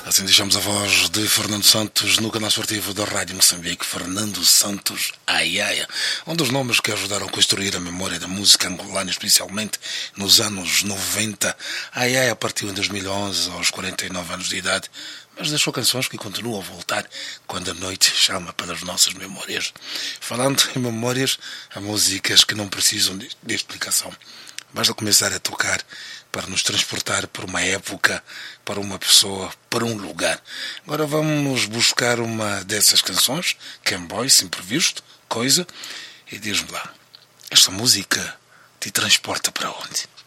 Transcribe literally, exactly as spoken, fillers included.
Assim deixamos a voz de Fernando Santos no canal esportivo da Rádio Moçambique. Fernando Santos Ayaya, um dos nomes que ajudaram a construir a memória da música angolana, especialmente nos anos noventa. Ayaya partiu em dois mil e onze, aos quarenta e nove anos de idade, mas deixou canções que continuam a voltar quando a noite chama pelas nossas memórias. Falando em memórias, há músicas que não precisam de, de explicação. Basta começar a tocar para nos transportar por uma época, para uma pessoa, para um lugar. Agora vamos buscar uma dessas canções, Ken Boyce, Imprevisto, Coisa, e diz-me lá, esta música te transporta para onde?